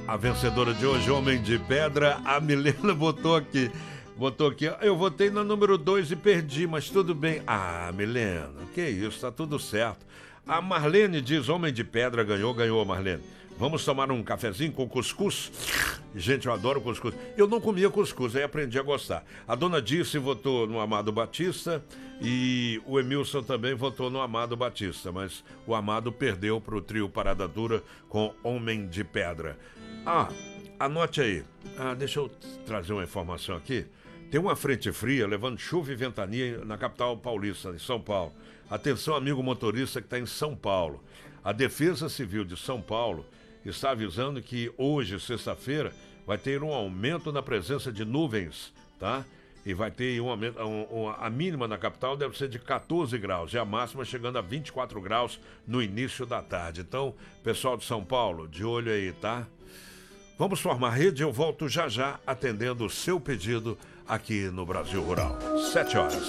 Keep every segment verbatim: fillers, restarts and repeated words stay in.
A vencedora de hoje, Homem de Pedra, a Milena botou aqui. Botou aqui, eu votei na número dois e perdi, mas tudo bem. Ah, Milena, que isso, tá tudo certo. A Marlene diz, Homem de Pedra ganhou, ganhou, Marlene. Vamos tomar um cafezinho com cuscuz? Gente, eu adoro cuscuz. Eu não comia cuscuz, aí aprendi a gostar. A dona Dirce votou no Amado Batista e o Emilson também votou no Amado Batista, mas o Amado perdeu para o trio Parada Dura com Homem de Pedra. Ah, anote aí. Ah, deixa eu trazer uma informação aqui. Tem uma frente fria levando chuva e ventania na capital paulista, em São Paulo. Atenção, amigo motorista que está em São Paulo. A Defesa Civil de São Paulo está avisando que hoje, sexta-feira, vai ter um aumento na presença de nuvens, tá? E vai ter um aumento, um, um, a mínima na capital deve ser de catorze graus e a máxima chegando a vinte e quatro graus no início da tarde. Então, pessoal de São Paulo, de olho aí, tá? Vamos formar rede, eu volto já já atendendo o seu pedido aqui no Brasil Rural. Sete horas.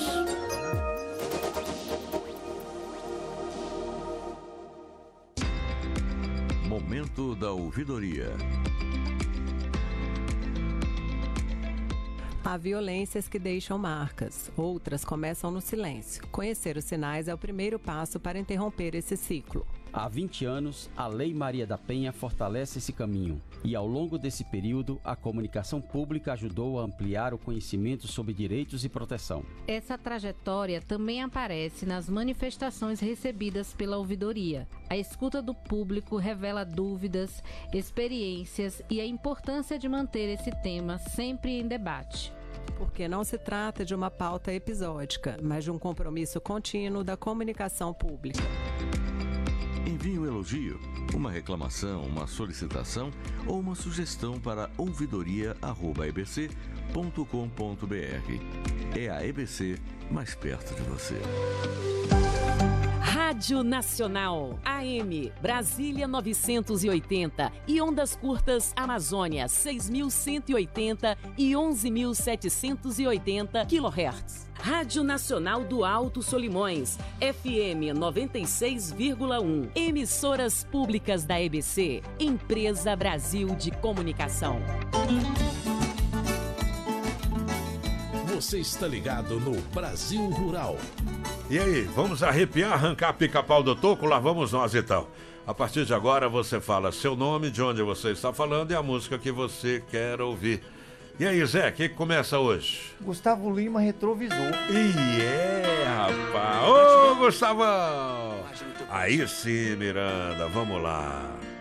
Momento da ouvidoria. Há violências que deixam marcas, outras começam no silêncio. Conhecer os sinais é o primeiro passo para interromper esse ciclo. Há vinte anos, a Lei Maria da Penha fortalece esse caminho e, ao longo desse período, a comunicação pública ajudou a ampliar o conhecimento sobre direitos e proteção. Essa trajetória também aparece nas manifestações recebidas pela ouvidoria. A escuta do público revela dúvidas, experiências e a importância de manter esse tema sempre em debate. Porque não se trata de uma pauta episódica, mas de um compromisso contínuo da comunicação pública. Envie um elogio, uma reclamação, uma solicitação ou uma sugestão para ouvidoria arroba e b c ponto com ponto b r. É a E B C mais perto de você. Rádio Nacional, A M, Brasília novecentos e oitenta e ondas curtas Amazônia seis mil cento e oitenta e onze mil setecentos e oitenta quilohertz. Rádio Nacional do Alto Solimões, F M noventa e seis vírgula um. Emissoras públicas da E B C, Empresa Brasil de Comunicação. Você está ligado no Brasil Rural. E aí, vamos arrepiar, arrancar pica-pau do toco? Lá vamos nós então. A partir de agora você fala seu nome, de onde você está falando e a música que você quer ouvir. E aí, Zé, o que, que começa hoje? Gustavo Lima, Retrovisor. E é, rapaz! Ô, Gustavão! Aí sim, Miranda, vamos lá.